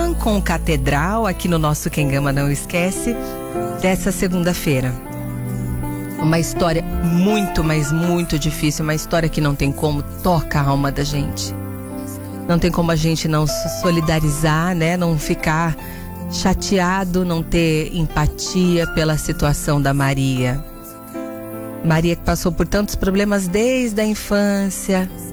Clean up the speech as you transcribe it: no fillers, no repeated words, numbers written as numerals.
Schumann com Catedral, aqui no nosso Quem Ama Não Esquece, dessa segunda-feira. Uma história muito, mas muito difícil, uma história que não tem como, toca a alma da gente. Não tem como a gente não se solidarizar, né? Não ficar chateado, não ter empatia pela situação da Maria. Maria que passou por tantos problemas desde a infância,